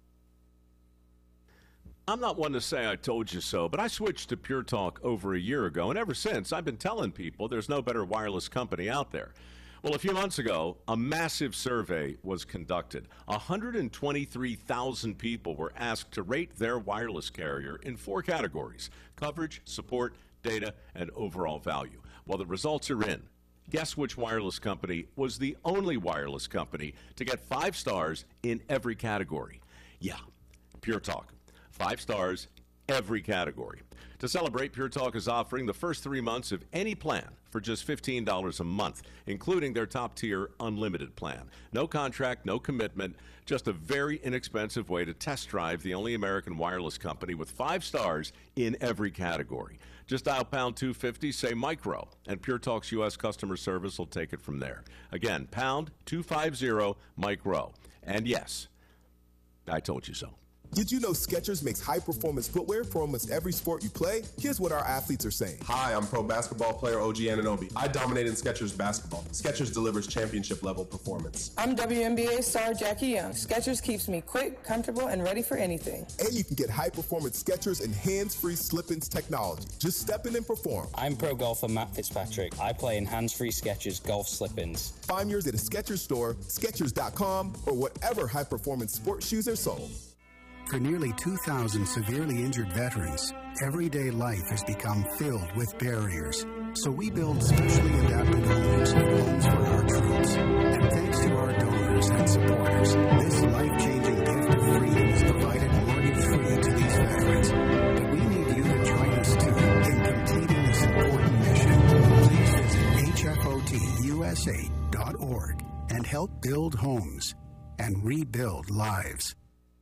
I'm not one to say I told you so, but I switched to Pure Talk over a year ago, and ever since, I've been telling people there's no better wireless company out there. Well, a few months ago, a massive survey was conducted. 123,000 people were asked to rate their wireless carrier in 4 categories: coverage, support, data, and overall value. Well, the results are in. Guess which wireless company was the only wireless company to get 5 stars in every category? Yeah, Pure Talk. 5 stars, every category. To celebrate, Pure Talk is offering the first 3 months of any plan for just $15 a month, including their top-tier unlimited plan. No contract, no commitment, just a very inexpensive way to test drive the only American wireless company with 5 stars in every category. Just dial pound 250, say micro, and Pure Talk's U.S. customer service will take it from there. Again, pound 250, micro. And yes, I told you so. Did you know Skechers makes high-performance footwear for almost every sport you play? Here's what our athletes are saying. Hi, I'm pro basketball player OG Anunoby. I dominate in Skechers basketball. Skechers delivers championship-level performance. I'm WNBA star Jackie Young. Skechers keeps me quick, comfortable, and ready for anything. And you can get high-performance Skechers and hands-free slip-ins technology. Just step in and perform. I'm pro golfer Matt Fitzpatrick. I play in hands-free Skechers golf slip-ins. Find yours at a Skechers store, Skechers.com, or whatever high-performance sports shoes are sold. For nearly 2,000 severely injured veterans, everyday life has become filled with barriers. So we build specially adapted homes and homes for our troops. And thanks to our donors and supporters, this life-changing gift of freedom is provided mortgage-free to these veterans. But we need you to join us too in completing this important mission. Please visit hfotusa.org and help build homes and rebuild lives.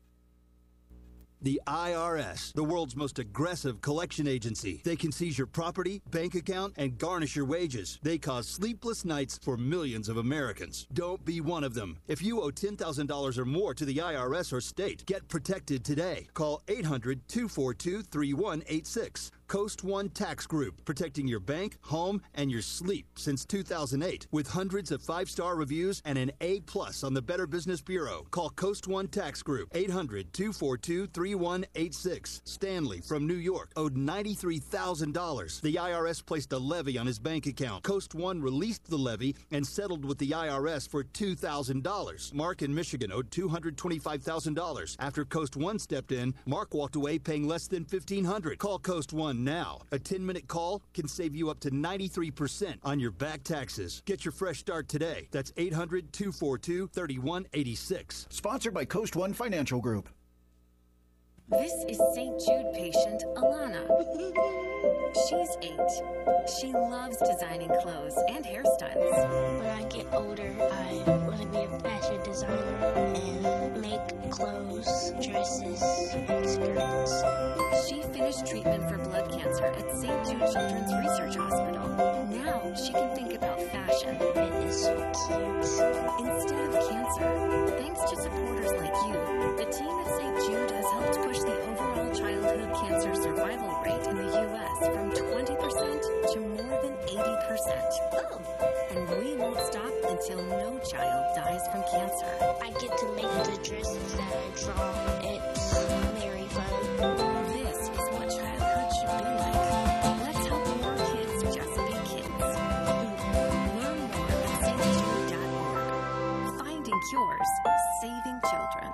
The IRS, the world's most aggressive collection agency. They can seize your property, bank account, and garnish your wages. They cause sleepless nights for millions of Americans. Don't be one of them. If you owe $10,000 or more to the IRS or state, get protected today. Call 800-242-3186. Coast One Tax Group, protecting your bank, home, and your sleep since 2008. With hundreds of 5-star reviews and an A+ on the Better Business Bureau. Call Coast One Tax Group, 800-242-3186. Stanley from New York owed $93,000. The IRS placed a levy on his bank account. Coast One released the levy and settled with the IRS for $2,000. Mark in Michigan owed $225,000. After Coast One stepped in, Mark walked away paying less than $1,500. Call Coast One now. A 10-minute call can save you up to 93% on your back taxes. Get your fresh start today. That's 800-242-3186. Sponsored by Coast One Financial Group. This is St. Jude patient Alana. She's 8. She loves designing clothes and hairstyles. When I get older, I want to be a fashion designer and make clothes, dresses, and skirts. She finished treatment for blood cancer at St. Jude Children's Research Hospital. Now she can think about fashion. It is so cute. Instead of cancer, thanks to supporters like you, the team at St. Jude has helped push the overall childhood cancer survival rate in the U.S. from 20% to more than 80%. Oh! And we won't stop until no child dies from cancer. I get to make the dresses that I draw. It's very fun. This is what childhood should be like. Let's help more kids just be kids. Learn more at stjude.org. Finding cures, saving children.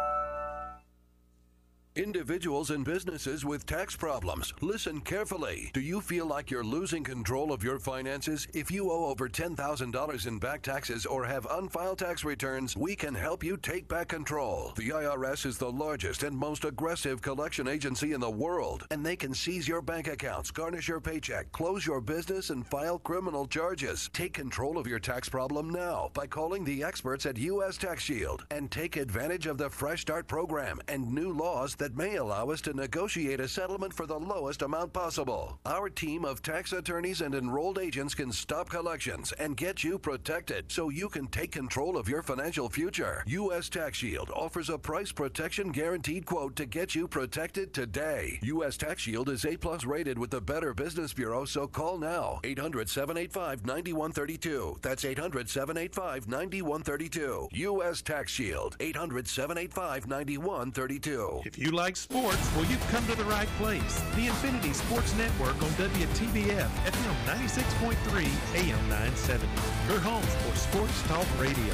Individuals and businesses with tax problems, listen carefully. Do you feel like you're losing control of your finances? If you owe over $10,000 in back taxes or have unfiled tax returns, we can help you take back control. The IRS is the largest and most aggressive collection agency in the world, and they can seize your bank accounts, garnish your paycheck, close your business, and file criminal charges. Take control of your tax problem now by calling the experts at U.S. Tax Shield and take advantage of the Fresh Start program and new laws that may allow us to negotiate a settlement for the lowest amount possible. Our team of tax attorneys and enrolled agents can stop collections and get you protected so you can take control of your financial future. U.S. Tax Shield offers a price protection guaranteed quote to get you protected today. U.S. Tax Shield is A+ rated with the Better Business Bureau, so call now. 800-785-9132. That's 800-785-9132. U.S. Tax Shield. 800-785-9132. If you like sports, well, you've come to the right place. The Infinity Sports Network on WTBF, FM 96.3, AM 970. Your home for sports talk radio.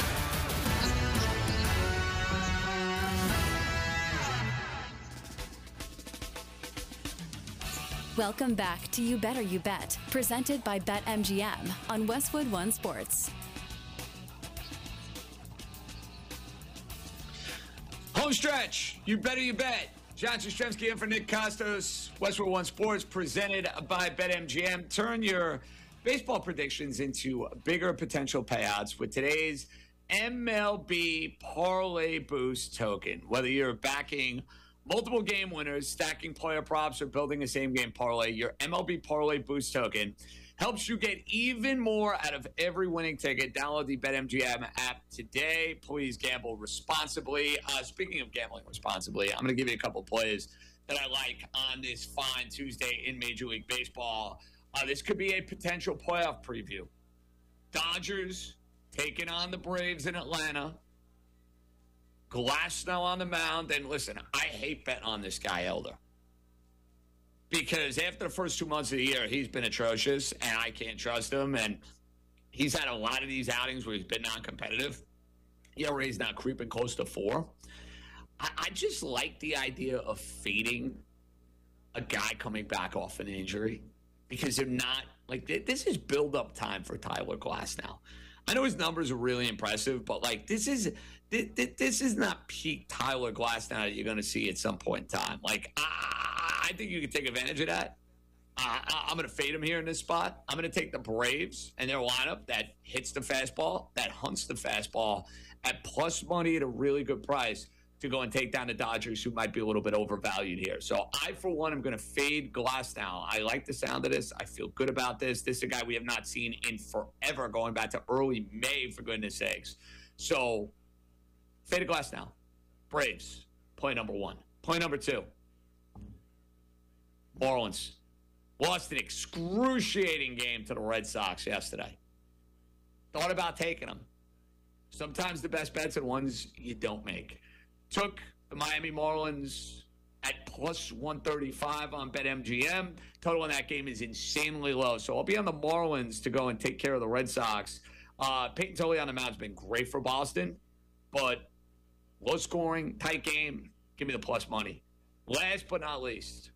Welcome back to You Better You Bet, presented by BetMGM on Westwood One Sports. Home stretch, You Better You Bet. John Jastrzemski in for Nick Costos. Westwood One Sports presented by BetMGM. Turn your baseball predictions into bigger potential payouts with today's MLB Parlay Boost token. Whether you're backing multiple game winners, stacking player props, or building a same-game parlay, your MLB Parlay Boost token helps you get even more out of every winning ticket. Download the BetMGM app today. Please gamble responsibly. Speaking of gambling responsibly, I'm going to give you a couple plays that I like on this fine Tuesday in Major League Baseball. This could be a potential playoff preview. Dodgers taking on the Braves in Atlanta. Glasnow on the mound. And listen, I hate betting on this guy, Elder. Because after the first 2 months of the year, he's been atrocious, and I can't trust him. And he's had a lot of these outings where he's been non-competitive. ERA's now creeping close to 4. I just like the idea of fading a guy coming back off an injury because they're not – like, this is build-up time for Tyler Glasnow. I know his numbers are really impressive, but, like, this is not peak Tyler Glasnow that you're going to see at some point in time. Like, I think you can take advantage of that. I'm going to fade him here in this spot. I'm going to take the Braves and their lineup that hits the fastball, that hunts the fastball at plus money at a really good price to go and take down the Dodgers, who might be a little bit overvalued here. So I, for one, am going to fade Glasnow. I like the sound of this. I feel good about this. This is a guy we have not seen in forever, going back to early May, for goodness sakes. So fade Glasnow. Braves, play number 1. Play number 2. Marlins lost an excruciating game to the Red Sox yesterday. Thought about taking them. Sometimes the best bets are ones you don't make. Took the Miami Marlins at plus 135 on BetMGM. Total in that game is insanely low. So I'll be on the Marlins to go and take care of the Red Sox. Peyton Tilley on the mound has been great for Boston, but low scoring, tight game. Give me the plus money. Last but not least,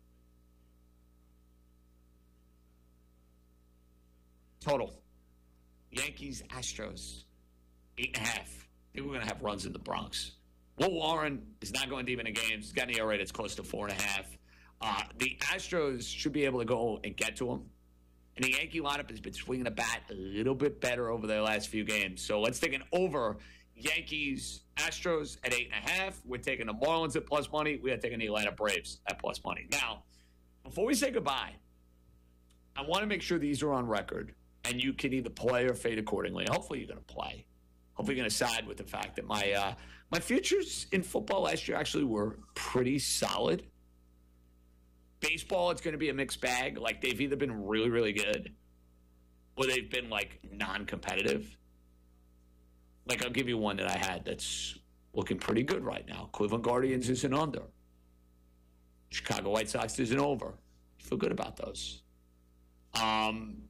total. Yankees, Astros, 8.5. I think we're going to have runs in the Bronx. Will Warren is not going deep into games. He's got an ERA that's close to 4.5. The Astros should be able to go and get to him. And the Yankee lineup has been swinging the bat a little bit better over their last few games. So let's take an over. Yankees, Astros at 8.5. We're taking the Marlins at plus money. We are taking the Atlanta Braves at plus money. Now, before we say goodbye, I want to make sure these are on record, and you can either play or fade accordingly. Hopefully you're going to play. Hopefully you're going to side with the fact that my futures in football last year actually were pretty solid. Baseball, it's going to be a mixed bag. Like, they've either been really, really good or they've been, like, non-competitive. Like, I'll give you one that I had that's looking pretty good right now. Cleveland Guardians is an under. Chicago White Sox is an over. I feel good about those. Then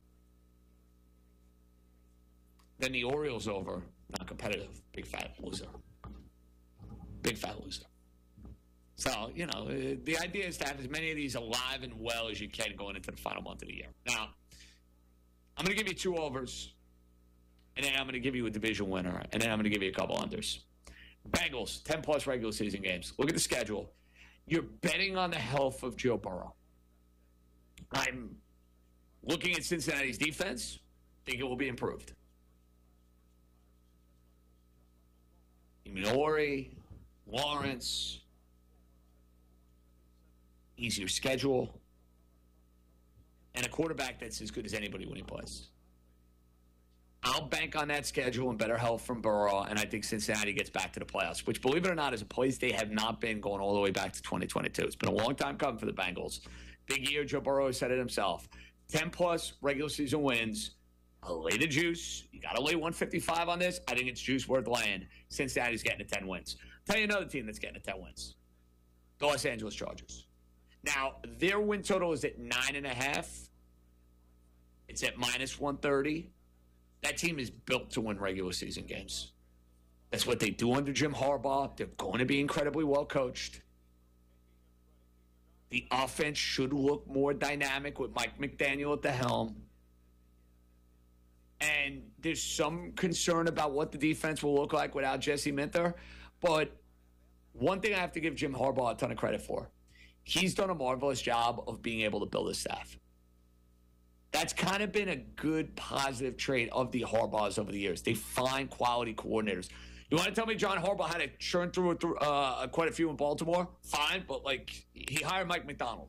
the Orioles over, non-competitive. Big fat loser. Big fat loser. So, you know, the idea is to have as many of these alive and well as you can going into the final month of the year. Now, I'm going to give you 2 overs, and then I'm going to give you a division winner, and then I'm going to give you a couple unders. Bengals, 10-plus regular season games. Look at the schedule. You're betting on the health of Joe Burrow. I'm looking at Cincinnati's defense, think it will be improved. Imanari, Lawrence, easier schedule, and a quarterback that's as good as anybody when he plays. I'll bank on that schedule and better health from Burrow, and I think Cincinnati gets back to the playoffs, which, believe it or not, is a place they have not been going all the way back to 2022. It's been a long time coming for the Bengals. Big year, Joe Burrow has said it himself. 10-plus regular season wins. I'll lay the juice. You got to lay 155 on this. I think it's juice worth laying. Cincinnati's getting to 10 wins. I'll tell you another team that's getting to 10 wins. The Los Angeles Chargers. Now, their win total is at 9.5. It's at minus 130. That team is built to win regular season games. That's what they do under Jim Harbaugh. They're going to be incredibly well coached. The offense should look more dynamic with Mike McDaniel at the helm. And there's some concern about what the defense will look like without Jesse Minter. But one thing I have to give Jim Harbaugh a ton of credit for, he's done a marvelous job of being able to build a staff. That's kind of been a good, positive trait of the Harbaughs over the years. They find quality coordinators. You want to tell me John Harbaugh had to churn through quite a few in Baltimore? Fine, but, like, he hired Mike McDonald.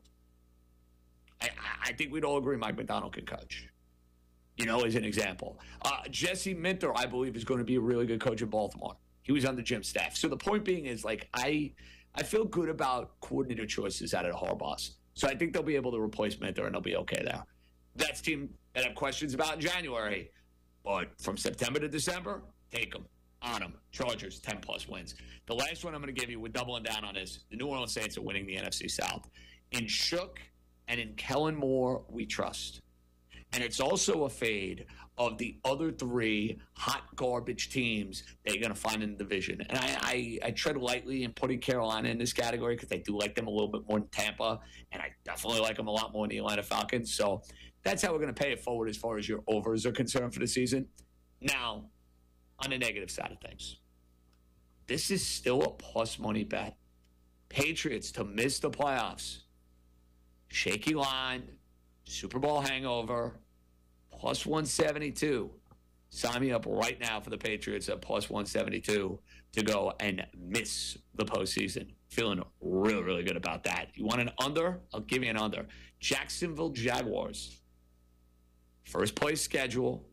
I think we'd all agree Mike McDonald can coach, you know, as an example. Jesse Minter, I believe, is going to be a really good coach in Baltimore. He was on the Jim staff. So the point being is, like, I feel good about coordinator choices out of the Harbaughs. So I think they'll be able to replace Minter, and they'll be okay there. That's a team that I have questions about in January. But from September to December, take them. On them. Chargers, 10-plus wins. The last one I'm going to give you, we're doubling down on this. The New Orleans Saints are winning the NFC South. In Shook and in Kellen Moore, we trust. And it's also a fade of the other 3 hot garbage teams that you're going to find in the division. And I tread lightly in putting Carolina in this category because I do like them a little bit more than Tampa, and I definitely like them a lot more than the Atlanta Falcons. So that's how we're going to pay it forward as far as your overs are concerned for the season. Now, on the negative side of things, this is still a plus money bet. Patriots to miss the playoffs. Shaky line, Super Bowl hangover, plus 172. Sign me up right now for the Patriots at plus 172 to go and miss the postseason. Feeling really, really good about that. You want an under? I'll give you an under. Jacksonville Jaguars. First place schedule.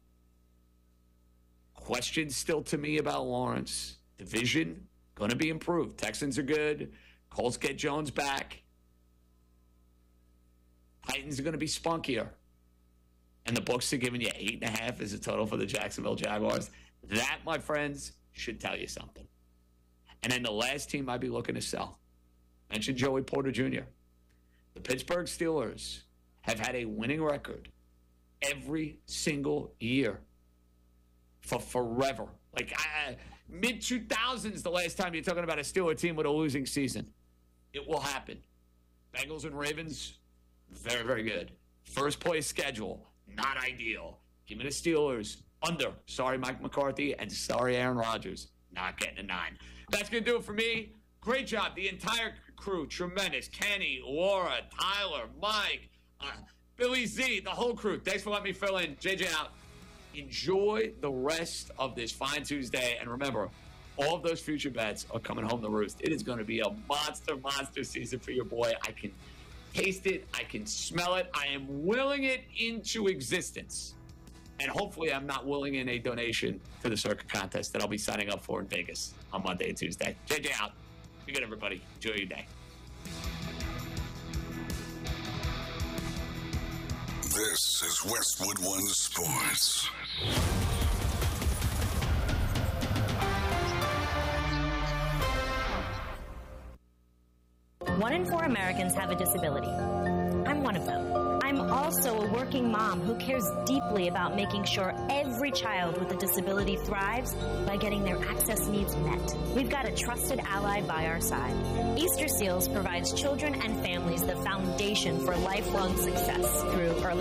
Questions still to me about Lawrence. Division, going to be improved. Texans are good. Colts get Jones back. Titans are going to be spunkier. And the books are giving you 8.5 as a total for the Jacksonville Jaguars. That, my friends, should tell you something. And then the last team I'd be looking to sell. Mentioned Joey Porter Jr. The Pittsburgh Steelers have had a winning record every single year for forever. Like, mid-2000s the last time you're talking about a Steeler team with a losing season. It will happen. Bengals and Ravens, very, very good. First place schedule, not ideal. Give me the Steelers. Under. Sorry, Mike McCarthy, and sorry, Aaron Rodgers. not getting a 9. That's going to do it for me. Great job. The entire crew, tremendous. Kenny, Laura, Tyler, Mike, Billy Z, the whole crew. Thanks for letting me fill in. JJ out. Enjoy the rest of this fine Tuesday. And remember, all of those future bets are coming home to roost. It is going to be a monster season for your boy. I can taste it. I can smell it. I am willing it into existence. And hopefully I'm not willing in a donation for the Circa contest that I'll be signing up for in Vegas on Monday and Tuesday. JJ out. Be good, everybody. Enjoy your day. This is Westwood One Sports. One in 4 Americans have a disability. I'm one of them. I'm also a working mom who cares deeply about making sure every child with a disability thrives by getting their access needs met. We've got a trusted ally by our side. Easter Seals provides children and families the foundation for lifelong success through early